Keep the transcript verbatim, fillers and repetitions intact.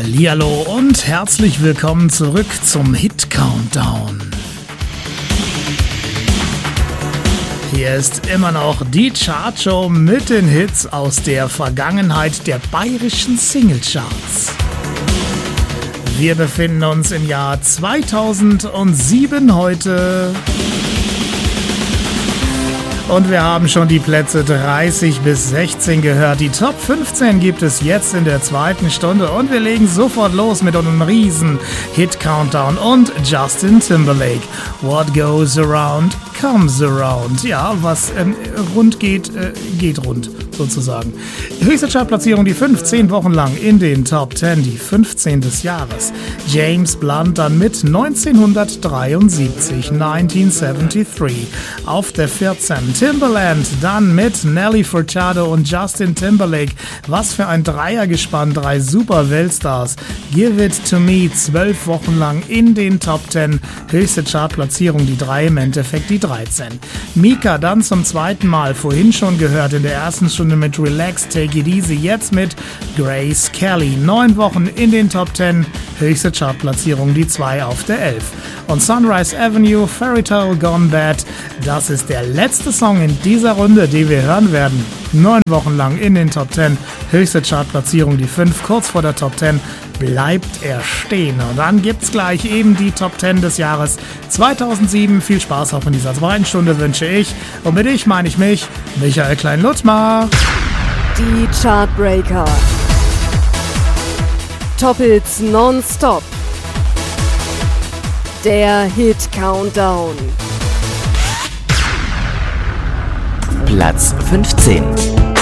Hallihallo und herzlich willkommen zurück zum Hit Countdown. Hier ist immer noch die Chartshow mit den Hits aus der Vergangenheit der bayerischen Singlecharts. Wir befinden uns im Jahr zweitausendsieben heute. Und wir haben schon die Plätze dreißig bis sechzehn gehört. Die Top fünfzehn gibt es jetzt in der zweiten Stunde. Und wir legen sofort los mit einem riesen Hit-Countdown und Justin Timberlake. What goes around, comes around. Ja, was ähm, rund geht, äh, geht rund, sozusagen. Höchste Chartplatzierung, die fünfzehn Wochen lang in den Top zehn, die fünfzehn des Jahres. James Blunt dann mit neunzehnhundertdreiundsiebzig, neunzehnhundertdreiundsiebzig. Auf der vierzehn Timbaland, dann mit Nelly Furtado und Justin Timberlake. Was für ein Dreiergespann, drei super Weltstars. Give It To Me, zwölf Wochen lang in den Top zehn. Höchste Chartplatzierung, die drei, im Endeffekt die dreizehn. Mika dann zum zweiten Mal, vorhin schon gehört in der ersten Stunde mit Relax, Take It Easy, jetzt mit Grace Kelly. Neun Wochen in den Top zehn, höchste Chartplatzierung, die zwei auf der elf. Und Sunrise Avenue, Fairy Tale Gone Bad, das ist der letzte Song in dieser Runde, die wir hören werden. Neun Wochen lang in den Top zehn, höchste Chartplatzierung, die fünf, kurz vor der Top zehn, bleibt er stehen. Und dann gibt's gleich eben die Top zehn des Jahres zweitausendsieben. Viel Spaß auch in dieser zweiten Stunde wünsche ich. Und mit ich meine ich mich, Michael Klein-Lutzmar. Die Chartbreaker. Top-Hits nonstop. Der Hit Countdown. Platz fünfzehn.